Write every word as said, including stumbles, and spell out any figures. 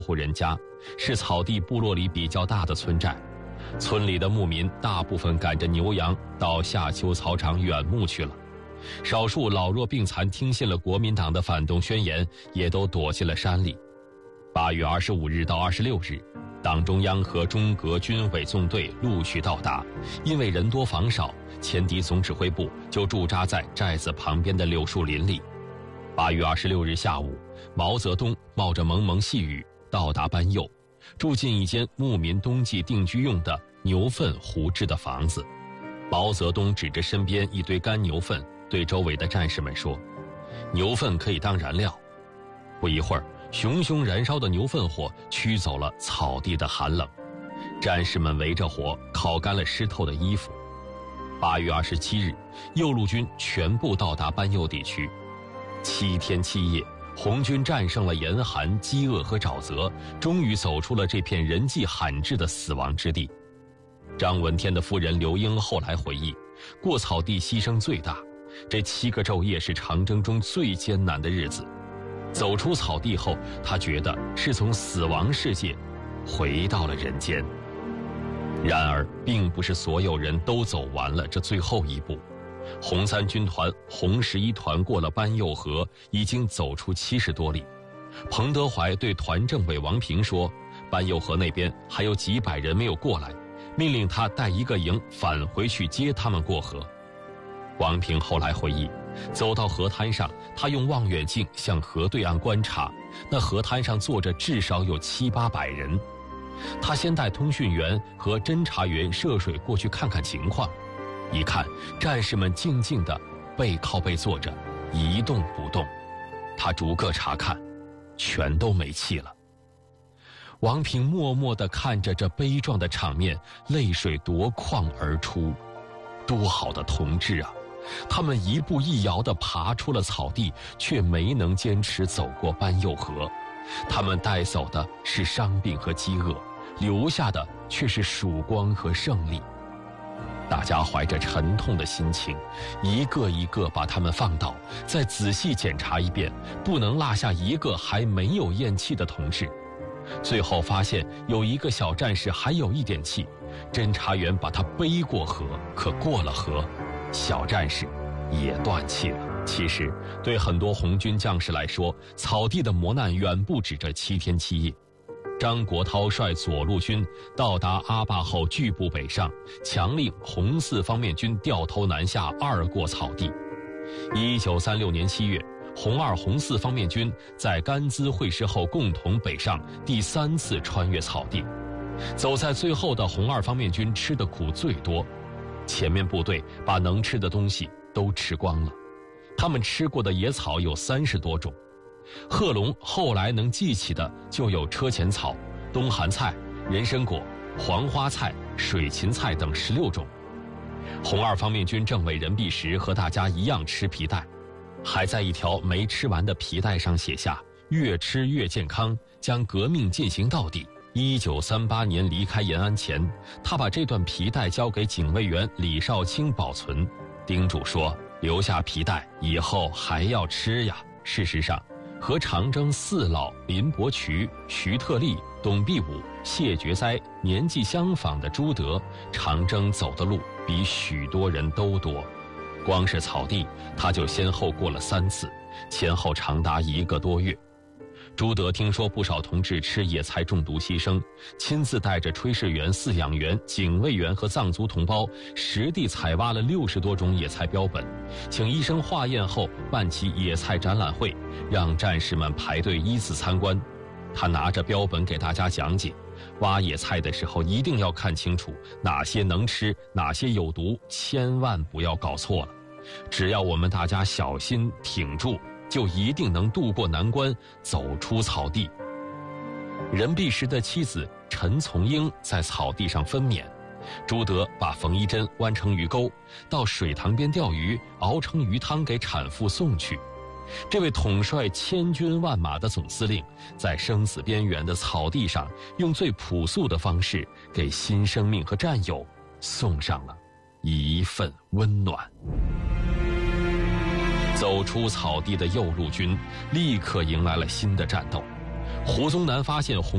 户人家，是草地部落里比较大的村寨。村里的牧民大部分赶着牛羊到夏丘草场远牧去了，少数老弱病残听信了国民党的反动宣言，也都躲进了山里。八月二十五日到二十六日，党中央和中革军委纵队陆续到达，因为人多防少，前敌总指挥部就驻扎在寨子旁边的柳树林里。八月二十六日下午，毛泽东冒着蒙蒙细雨到达班右，住进一间牧民冬季定居用的牛粪糊制的房子。毛泽东指着身边一堆干牛粪，对周围的战士们说：“牛粪可以当燃料。”不一会儿，熊熊燃烧的牛粪火驱走了草地的寒冷，战士们围着火烤干了湿透的衣服。八月二十七日，右路军全部到达班右地区。七天七夜，红军战胜了严寒、饥饿和沼泽，终于走出了这片人迹罕至的死亡之地。张闻天的夫人刘英后来回忆，过草地牺牲最大，这七个昼夜是长征中最艰难的日子。走出草地后，他觉得是从死亡世界回到了人间。然而，并不是所有人都走完了这最后一步。红三军团、红十一团过了班右河，已经走出七十多里。彭德怀对团政委王平说，班右河那边还有几百人没有过来，命令他带一个营返回去接他们过河。王平后来回忆，走到河滩上，他用望远镜向河对岸观察，那河滩上坐着至少有七八百人。他先带通讯员和侦察员涉水过去看看情况，一看战士们静静地背靠背坐着，一动不动。他逐个查看，全都没气了。王平默默地看着这悲壮的场面，泪水夺眶而出。多好的同志啊！他们一步一摇地爬出了草地，却没能坚持走过班右河。他们带走的是伤病和饥饿，留下的却是曙光和胜利。大家怀着沉痛的心情，一个一个把他们放倒，再仔细检查一遍，不能落下一个还没有咽气的同志。最后发现有一个小战士还有一点气，侦察员把他背过河，可过了河，小战士也断气了。其实对很多红军将士来说，草地的磨难远不止这七天七夜。张国焘率左路军到达阿坝后拒步北上，强令红四方面军掉头南下，二过草地。一九三六年七月，红二、红四方面军在甘孜会师后共同北上，第三次穿越草地。走在最后的红二方面军吃的苦最多，前面部队把能吃的东西都吃光了。他们吃过的野草有三十多种，贺龙后来能记起的就有车前草、冬寒菜、人参果、黄花菜、水芹菜等十六种。红二方面军政委任弼时和大家一样吃皮带，还在一条没吃完的皮带上写下“越吃越健康，将革命进行到底”。一九三八年离开延安前，他把这段皮带交给警卫员李少卿保存，叮嘱说：“留下皮带，以后还要吃呀。”事实上，和长征四老林伯渠、徐特立、董必武、谢觉哉年纪相仿的朱德，长征走的路比许多人都多。光是草地，他就先后过了三次，前后长达一个多月。朱德听说不少同志吃野菜中毒牺牲，亲自带着炊事员、饲养员、警卫员和藏族同胞，实地采挖了六十多种野菜标本，请医生化验后办起野菜展览会，让战士们排队依次参观。他拿着标本给大家讲解，挖野菜的时候一定要看清楚哪些能吃，哪些有毒，千万不要搞错了。只要我们大家小心挺住，就一定能渡过难关，走出草地。任弼时的妻子陈从英在草地上分娩，朱德把缝衣针弯成鱼钩，到水塘边钓鱼，熬成鱼汤给产妇送去。这位统帅千军万马的总司令，在生死边缘的草地上，用最朴素的方式，给新生命和战友送上了一份温暖。走出草地的右路军立刻迎来了新的战斗。胡宗南发现红